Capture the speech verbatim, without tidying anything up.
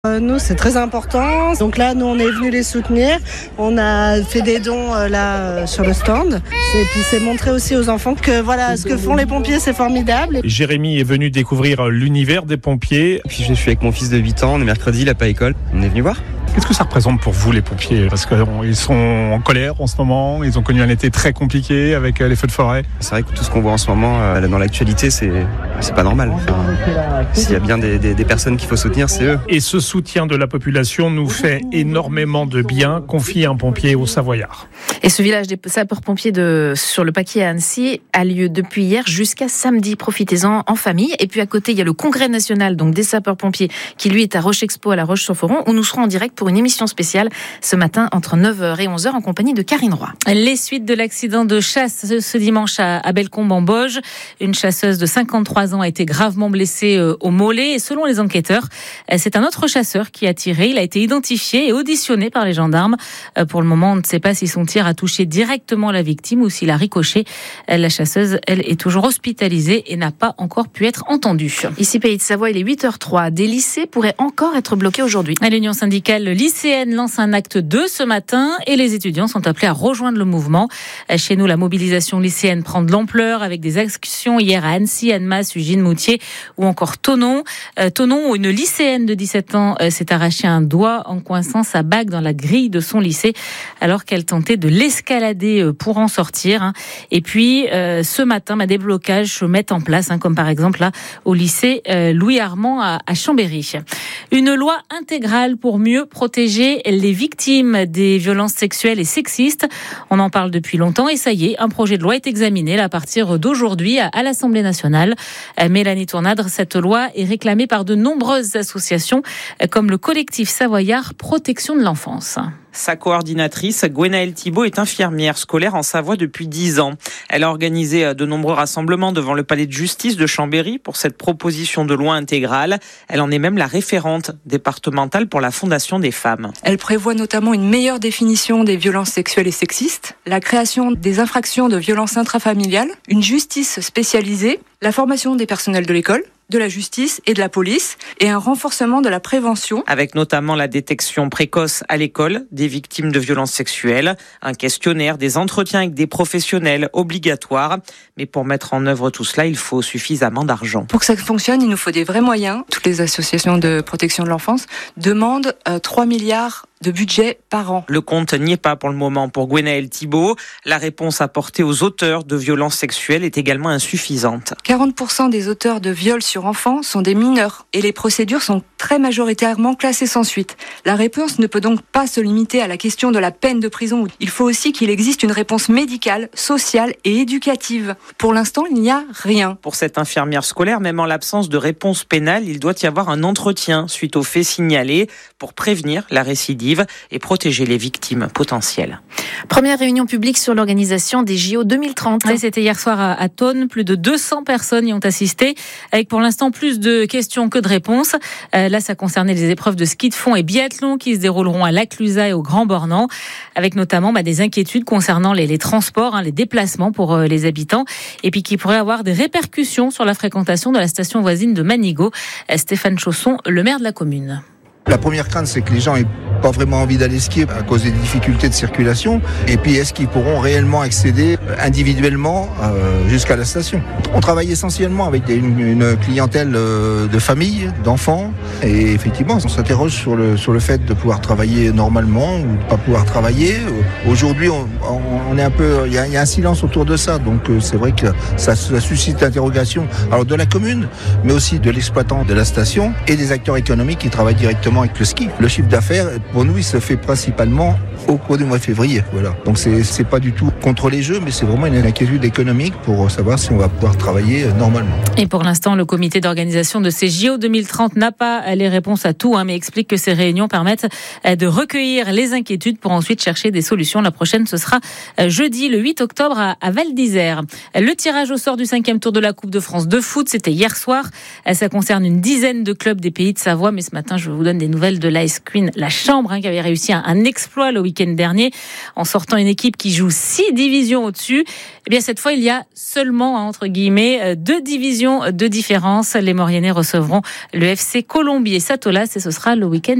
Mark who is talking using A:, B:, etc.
A: Euh, nous, c'est très important. Donc là, nous, on est venus les soutenir. On a fait des dons euh, là euh, sur le stand. Et puis, c'est montrer aussi aux enfants que voilà, ce que font les pompiers, c'est formidable.
B: Jérémy est venu découvrir l'univers des pompiers.
C: Et puis, je suis avec mon fils de huit ans. On est mercredi, il n'a pas école. On est venu voir.
B: Qu'est-ce que ça représente pour vous, les pompiers ? Parce qu'ils sont en colère en ce moment. Ils ont connu un été très compliqué avec les feux de forêt.
C: C'est vrai que tout ce qu'on voit en ce moment euh, dans l'actualité, c'est, c'est pas normal. Enfin, s'il y a bien des, des, des personnes qu'il faut soutenir, c'est eux.
B: Et ce soutien de la population nous fait énormément de bien, confie un pompier au Savoyard.
D: Et ce village des sapeurs-pompiers de, sur le Paquier à Annecy a lieu depuis hier jusqu'à samedi. Profitez-en en famille. Et puis à côté, il y a le congrès national donc des sapeurs-pompiers qui lui est à Roche-Expo à La Roche-sur-Foron où nous serons en direct pour une émission spéciale ce matin entre neuf heures et onze heures en compagnie de Karine Roy. Les suites de l'accident de chasse ce dimanche à Bellecombe en Bauge. Une chasseuse de cinquante-trois ans a été gravement blessée au mollet et selon les enquêteurs, c'est un autre chasseur qui a tiré. Il a été identifié et auditionné par les gendarmes. Pour le moment, on ne sait pas si son tir a touché directement la victime ou s'il a ricoché. La chasseuse, elle, est toujours hospitalisée et n'a pas encore pu être entendue. Ici, Pays de Savoie, il est huit heures trois. Des lycées pourraient encore être bloqués aujourd'hui. L'Union syndicale lycéenne lance un acte deux ce matin et les étudiants sont appelés à rejoindre le mouvement. Chez nous, la mobilisation lycéenne prend de l'ampleur avec des actions hier à Annecy, Annemasse, Ugine, Moutier ou encore Thonon. Euh, Thonon, où une lycéenne de dix-sept ans euh, s'est arraché un doigt en coinçant sa bague dans la grille de son lycée alors qu'elle tentait de l'escalader euh, pour en sortir. Hein. Et puis, euh, ce matin, bah, des blocages se mettent en place, hein, comme par exemple là au lycée euh, Louis Armand à, à Chambéry. Une loi intégrale pour mieux protéger les victimes des violences sexuelles et sexistes. On en parle depuis longtemps et ça y est, un projet de loi est examiné là, à partir d'aujourd'hui à, à l'Assemblée nationale. Euh, Mélanie Tournadre, cette loi est réclamée par de nombreuses associations euh, comme le collectif savoyard Protection de l'enfance.
E: Sa coordinatrice, Gwenaëlle Thibault, est infirmière scolaire en Savoie depuis dix ans. Elle a organisé de nombreux rassemblements devant le palais de justice de Chambéry pour cette proposition de loi intégrale. Elle en est même la référente départementale pour la Fondation des femmes.
F: Elle prévoit notamment une meilleure définition des violences sexuelles et sexistes, la création des infractions de violences intrafamiliales, une justice spécialisée, la formation des personnels de l'école, de la justice et de la police et un renforcement de la prévention.
E: Avec notamment la détection précoce à l'école des victimes de violences sexuelles, un questionnaire, des entretiens avec des professionnels obligatoires. Mais pour mettre en œuvre tout cela, il faut suffisamment d'argent.
F: Pour que ça fonctionne, il nous faut des vrais moyens. Toutes les associations de protection de l'enfance demandent euh, trois milliards de budget par an.
E: Le compte n'y est pas pour le moment pour Gwenaëlle Thibault. La réponse apportée aux auteurs de violences sexuelles est également insuffisante.
F: quarante pour cent des auteurs de viols sur enfants sont des mineurs et les procédures sont très majoritairement classées sans suite. La réponse ne peut donc pas se limiter à la question de la peine de prison. Il faut aussi qu'il existe une réponse médicale, sociale et éducative. Pour l'instant, il n'y a rien.
E: Pour cette infirmière scolaire, même en l'absence de réponse pénale, il doit y avoir un entretien suite aux faits signalés pour prévenir la récidive et protéger les victimes potentielles.
D: Première réunion publique sur l'organisation des J O deux mille trente. Et c'était hier soir à, à Thônes. Plus de deux cents personnes y ont assisté, avec pour l'instant plus de questions que de réponses. Euh, là, ça concernait les épreuves de ski de fond et biathlon qui se dérouleront à Laclusaz et au Grand Bornand, avec notamment bah, des inquiétudes concernant les, les transports, hein, les déplacements pour euh, les habitants, et puis qui pourraient avoir des répercussions sur la fréquentation de la station voisine de Manigot. Euh, Stéphane Chausson, le maire de la commune.
G: La première crainte, c'est que les gens aient pas vraiment envie d'aller skier à cause des difficultés de circulation. Et puis, est-ce qu'ils pourront réellement accéder individuellement euh, jusqu'à la station ? On travaille essentiellement avec une, une clientèle euh, de familles, d'enfants. Et effectivement, on s'interroge sur le, sur le fait de pouvoir travailler normalement ou de pas pouvoir travailler. Aujourd'hui, on, on est un peu, il y a, il y a un silence autour de ça. Donc, euh, c'est vrai que ça, ça suscite l'interrogation. Alors, de la commune, mais aussi de l'exploitant de la station et des acteurs économiques qui travaillent directement avec le ski. Le chiffre d'affaires, pour nous, il se fait principalement au cours du mois de février. Voilà. Donc c'est, c'est pas du tout contre les jeux, mais c'est vraiment une inquiétude économique pour savoir si on va pouvoir travailler normalement.
D: Et pour l'instant, le comité d'organisation de ces J O deux mille trente n'a pas les réponses à tout, hein, mais explique que ces réunions permettent de recueillir les inquiétudes pour ensuite chercher des solutions. La prochaine, ce sera jeudi, le huit octobre, à, à Val d'Isère. Le tirage au sort du cinquième tour de la Coupe de France de foot, c'était hier soir. Ça concerne une dizaine de clubs des Pays de Savoie, mais ce matin, je vous donne des nouvelles de l'Ice Queen, la Chambre.
H: Sambre, hein, qui avait réussi un, un exploit le week-end dernier en sortant une équipe qui joue six divisions au-dessus. Eh bien, cette fois, il y a seulement, hein, entre guillemets, deux divisions de différence. Les Mauriennais recevront le F C Colombier Satolas et ce sera le week-end